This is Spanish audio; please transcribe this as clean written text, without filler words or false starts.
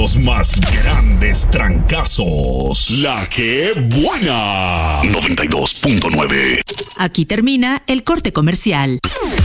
los más grandes trancazos. La que buena. 92.9. Aquí termina el corte comercial.